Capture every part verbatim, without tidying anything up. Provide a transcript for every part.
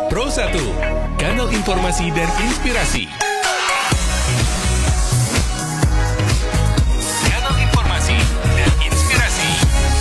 Pro satu, kanal informasi dan inspirasi. Kanal informasi dan inspirasi.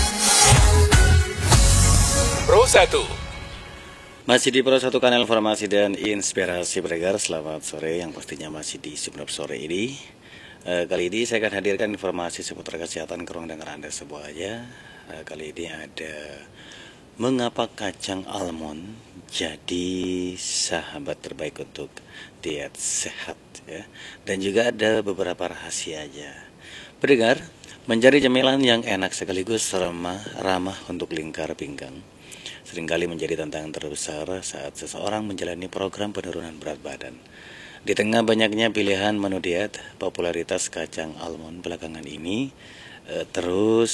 Pro satu. Masih di Pro satu, kanal informasi dan inspirasi pendengar. Selamat sore, yang pastinya masih di Sumeneb sore ini. E, kali ini saya akan hadirkan informasi seputar kesehatan ke ruang dengar Anda semuanya. E, kali ini ada mengapa kacang almond jadi sahabat terbaik untuk diet sehat, ya. Dan juga ada beberapa rahasianya. Pendengar, mencari cemilan yang enak sekaligus ramah, ramah untuk lingkar pinggang seringkali menjadi tantangan terbesar saat seseorang menjalani program penurunan berat badan. Di tengah banyaknya pilihan menu diet, popularitas kacang almond belakangan ini e, terus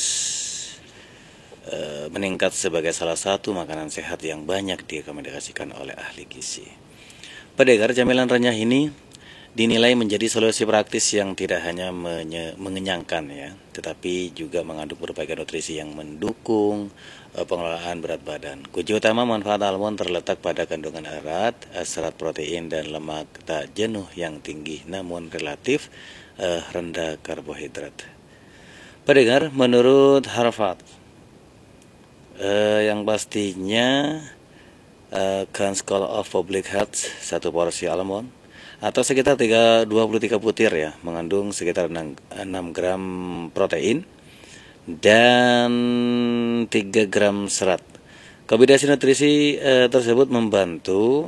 e, meningkat sebagai salah satu makanan sehat yang banyak direkomendasikan oleh ahli gizi. Pendengar, camilan renyah ini dinilai menjadi solusi praktis yang tidak hanya menye- mengenyangkan, ya, tetapi juga mengandung berbagai nutrisi yang mendukung uh, pengelolaan berat badan. Kunci utama manfaat almond terletak pada kandungan erat, uh, serat protein dan lemak tak jenuh yang tinggi namun relatif uh, rendah karbohidrat. Pendengar, menurut Harvard, uh, yang pastinya uh, Khan School of Public Health, satu porsi almond atau sekitar dua puluh tiga butir, ya, mengandung sekitar enam gram protein dan tiga gram serat. Kombinasi nutrisi e, tersebut membantu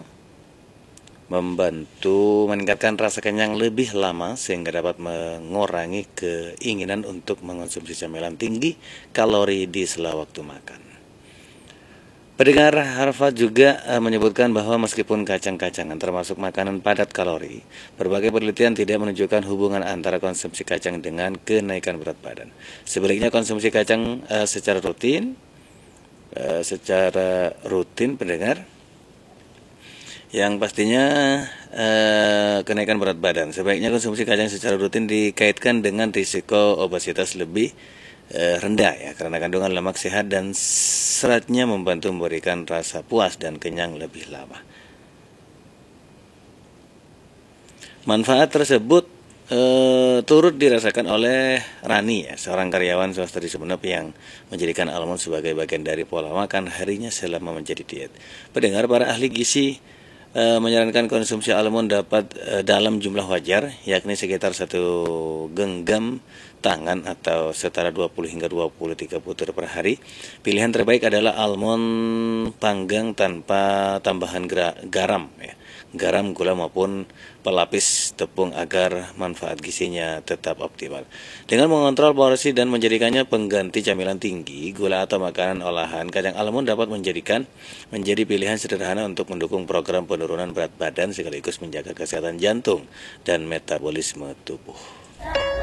membantu meningkatkan rasa kenyang lebih lama sehingga dapat mengurangi keinginan untuk mengonsumsi camilan tinggi kalori di sela waktu makan. Pendengar, Harvard juga uh, menyebutkan bahwa meskipun kacang-kacangan termasuk makanan padat kalori, berbagai penelitian tidak menunjukkan hubungan antara konsumsi kacang dengan kenaikan berat badan. Sebaliknya, konsumsi kacang uh, secara rutin, uh, secara rutin, pendengar, yang pastinya uh, kenaikan berat badan. Sebaiknya konsumsi kacang secara rutin dikaitkan dengan risiko obesitas lebih Uh, rendah, ya, karena kandungan lemak sehat dan seratnya membantu memberikan rasa puas dan kenyang lebih lama. Manfaat tersebut uh, turut dirasakan oleh Rani, ya, seorang karyawan swasta di Sumeneb yang menjadikan almond sebagai bagian dari pola makan harinya selama menjadi diet. Pendengar, para ahli gizi uh, menyarankan konsumsi almond dapat uh, dalam jumlah wajar, yakni sekitar satu genggam tangan atau setara dua puluh hingga dua puluh tiga butir per hari. Pilihan terbaik adalah almond panggang tanpa tambahan garam, ya, garam, gula maupun pelapis tepung agar manfaat gizinya tetap optimal. Dengan mengontrol porsi dan menjadikannya pengganti camilan tinggi, gula atau makanan olahan, kacang almond dapat menjadikan menjadi pilihan sederhana untuk mendukung program penurunan berat badan sekaligus menjaga kesehatan jantung dan metabolisme tubuh.